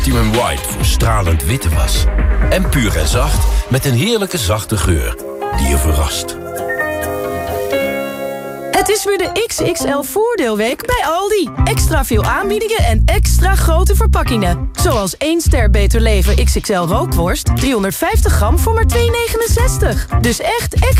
Optimum White voor stralend witte was. En Puur en Zacht met een heerlijke zachte geur die je verrast. Het is weer de XXL voordeelweek bij Aldi. Extra veel aanbiedingen en extra grote verpakkingen. Zoals 1 ster Beter Leven XXL rookworst. 350 gram voor maar €2,69. Dus echt extra